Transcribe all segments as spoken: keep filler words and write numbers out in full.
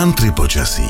country počasí.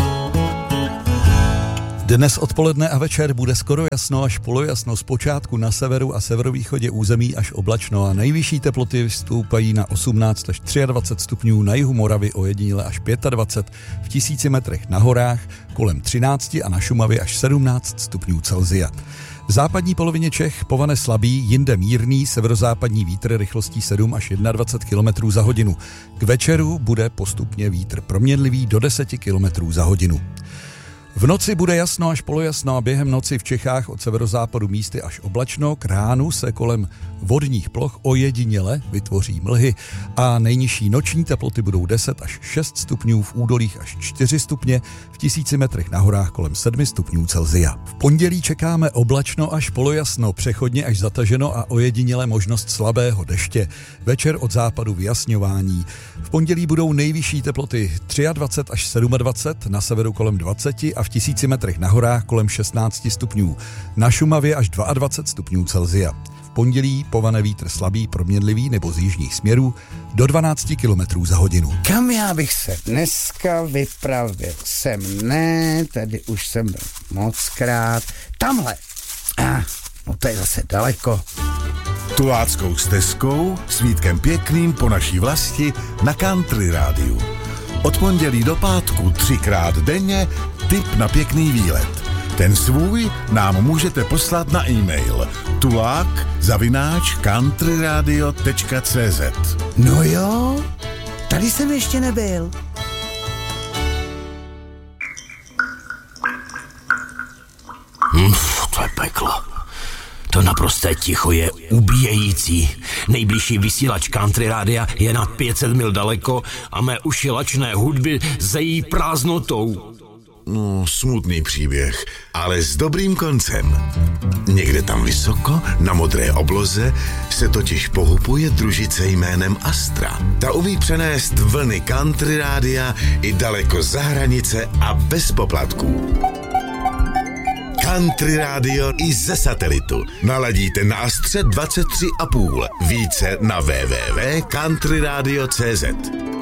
Dnes odpoledne a večer bude skoro jasno až polojasno, zpočátku na severu a severovýchodě území až oblačno a nejvyšší teploty stoupají na osmnáct až dvacet tři stupňů, na jihu Moravy ojediněle až dvacet pět, v tisíci metrech na horách kolem třináct a na Šumavě až sedmnáct stupňů Celsia. V západní polovině Čech povane slabý, jinde mírný severozápadní vítr rychlostí sedm až dvacet jedna kilometrů za hodinu. K večeru bude postupně vítr proměnlivý do deset kilometrů za hodinu. V noci bude jasno až polojasno a během noci v Čechách od severozápadu místy až oblačno, k ránu se kolem vodních ploch ojediněle vytvoří mlhy a nejnižší noční teploty budou deset až šest stupňů, v údolích až čtyři stupně, v tisíci metrech na horách kolem sedm stupňů Celsia. V pondělí čekáme oblačno až polojasno, přechodně až zataženo a ojediněle možnost slabého deště. Večer od západu vyjasňování. V pondělí budou nejvyšší teploty dvacet tři až dvacet sedm, na severu kolem dvacet a v tisíci metrech na horách kolem šestnáct stupňů. Na Šumavě až dvacet dva stupňů Celsia. V pondělí povane vítr slabý, proměnlivý nebo z jižních směrů do dvanáct kilometrů za hodinu. Kam já bych se dneska vypravil? Sem ne, tady už jsem byl mockrát. Tamhle. Ah, no to je zase daleko. Tuláckou stezkou s Vítkem Pěkným po naší vlasti na Country rádiu. Od pondělí do pátku třikrát denně tip na pěkný výlet. Ten svůj nám můžete poslat na e-mail tulák zavináč countryradio tečka cé zet. No jo, tady jsem ještě nebyl. Uf, to je peklo. To naprosté ticho je ubíjející. Nejbližší vysílač Country rádia je na pět set mil daleko a mé uši lačné hudby zejí prázdnotou. No, smutný příběh, ale s dobrým koncem. Někde tam vysoko, na modré obloze, se totiž pohupuje družice jménem Astra. Ta umí přenést vlny Country rádia i daleko za hranice a bez poplatků. Country rádio i ze satelitu. Naladíte na Astře dvacet tři a půl. Více na w w w tečka country radio tečka cé zet.